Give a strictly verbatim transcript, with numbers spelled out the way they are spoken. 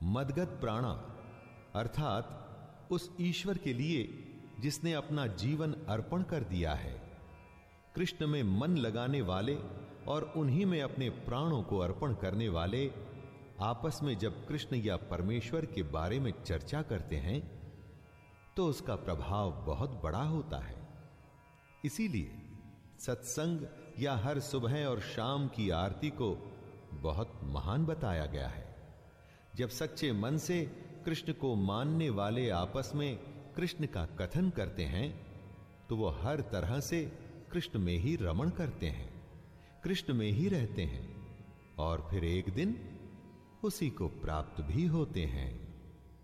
मदगत प्राणा अर्थात उस ईश्वर के लिए जिसने अपना जीवन अर्पण कर दिया है। कृष्ण में मन लगाने वाले और उन्हीं में अपने प्राणों को अर्पण करने वाले आपस में जब कृष्ण या परमेश्वर के बारे में चर्चा करते हैं तो उसका प्रभाव बहुत बड़ा होता है। इसीलिए सत्संग या हर सुबह और शाम की आरती को बहुत महान बताया गया है। जब सच्चे मन से कृष्ण को मानने वाले आपस में कृष्ण का कथन करते हैं तो वो हर तरह से कृष्ण में ही रमण करते हैं, कृष्ण में ही रहते हैं और फिर एक दिन उसी को प्राप्त भी होते हैं।